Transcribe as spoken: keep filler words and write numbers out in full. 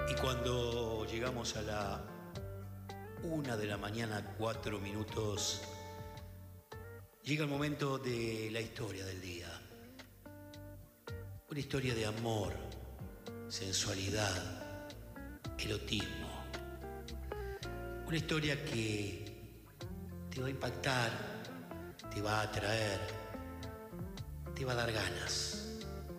Y cuando llegamos a la una de la mañana, cuatro minutos, llega el momento de la historia del día. Una historia de amor, sensualidad, erotismo. Una historia que te va a impactar, te va a atraer, te va a dar ganas.